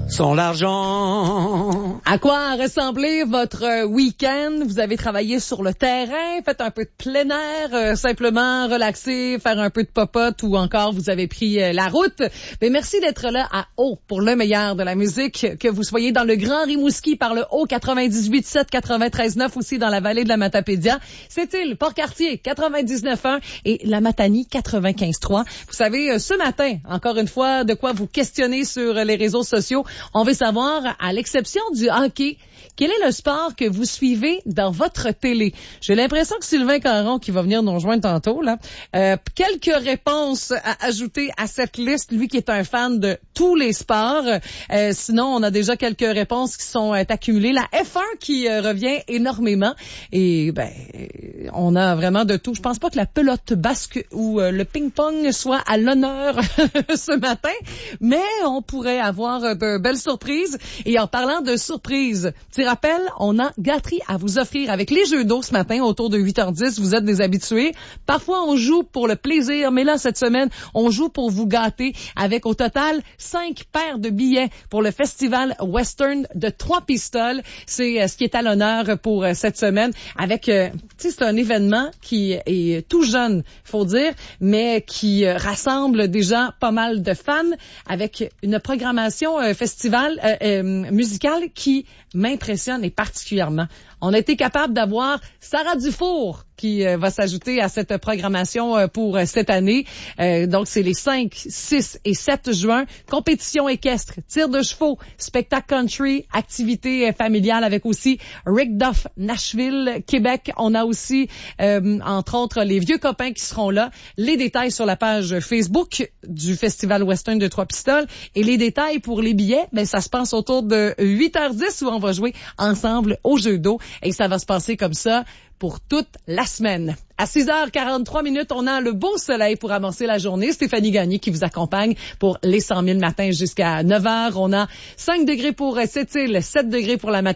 Sans l'argent. À quoi a ressemblé votre week-end? Vous avez travaillé sur le terrain, fait un peu de plein air, simplement relaxé, faire un peu de popote ou encore vous avez pris la route. Mais merci d'être là à Haut pour le meilleur de la musique, que vous soyez dans le Grand Rimouski par le Haut 98.7, 93.9 aussi dans la vallée de la Matapédia. C'est-il Port-Cartier 99.1 et la Matanie 95.3. Vous savez, ce matin, encore une fois, de quoi vous questionner sur les réseaux sociaux. On veut savoir, à l'exception du hockey, quel est le sport que vous suivez dans votre télé? J'ai l'impression que Sylvain Caron, qui va venir nous rejoindre tantôt, là, quelques réponses à ajouter à cette liste, lui qui est un fan de tous les sports. Sinon, on a déjà quelques réponses qui sont accumulées. La F1 qui revient énormément. Et on a vraiment de tout. Je pense pas que la pelote basque ou le ping-pong soit à l'honneur ce matin, mais on pourrait avoir de belles surprises. Et en parlant de surprises, petit rappel, on a gâterie à vous offrir avec les jeux d'eau ce matin autour de 8h10. Vous êtes des habitués. Parfois, on joue pour le plaisir, mais là, cette semaine, on joue pour vous gâter avec au total 5 paires de billets pour le Festival Western de Trois-Pistoles. C'est ce qui est à l'honneur pour cette semaine avec, c'est un événement qui est tout jeune, faut dire, mais qui rassemble déjà pas mal de fans avec une programmation musicale qui m'impressionne et particulièrement. On a été capable d'avoir Sarah Dufour qui va s'ajouter à cette programmation pour cette année. Donc, c'est les 5, 6 et 7 juin. Compétition équestre, tir de chevaux, spectacle country, activité familiale avec aussi Rick Duff, Nashville, Québec. On a aussi, entre autres, les vieux copains qui seront là. Les détails sur la page Facebook du Festival Western de Trois-Pistoles. Et les détails pour les billets, ça se passe autour de 8h10 où on va jouer ensemble au jeu d'eau. Et ça va se passer comme ça pour toute la semaine. À 6h43, on a le beau soleil pour amorcer la journée. Stéphanie Gagné qui vous accompagne pour les 100 000 matins jusqu'à 9h. On a 5 degrés pour Sept-Îles, 7 degrés pour la matinée.